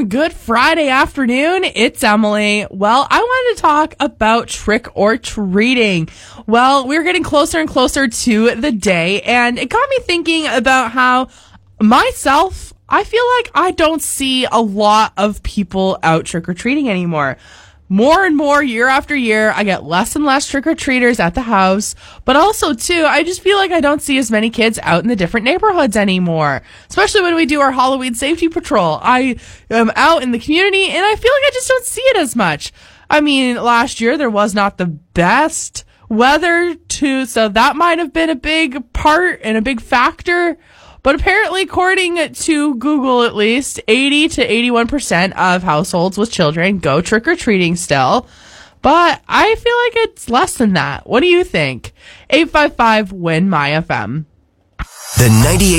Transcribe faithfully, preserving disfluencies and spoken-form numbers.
good Friday afternoon. It's Emily. Well, I wanted to talk about trick or treating. Well, we're getting closer and closer to the day, and it got me thinking about how myself, I feel like I don't see a lot of people out trick or treating anymore. More and more year after year, I get less and less trick-or-treaters at the house. But also, too, I just feel like I don't see as many kids out in the different neighborhoods anymore. Especially when we do our Halloween safety patrol. I am out in the community, and I feel like I just don't see it as much. I mean, last year there was not the best weather, too, so that might have been a big part and a big factor. But apparently, according to Google at least, eighty to eighty-one percent of households with children go trick-or-treating still. But I feel like it's less than that. What do you think? eight five five, W I N, M Y F M. The ninety-eight